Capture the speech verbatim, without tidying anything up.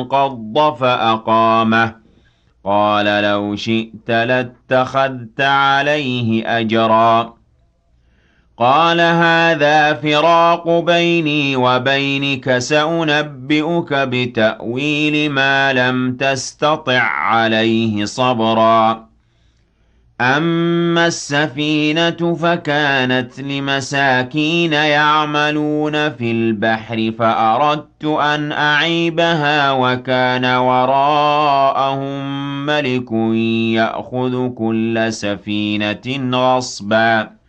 انقض فأقامه قال لو شئت لاتخذت عليه أجرا قال هذا فراق بيني وبينك سأنبئك بتأويل ما لم تستطع عليه صبرا أما السفينة فكانت لمساكين يعملون في البحر فأردت أن أعيبها وكان وراءهم ملك يأخذ كل سفينة غصبا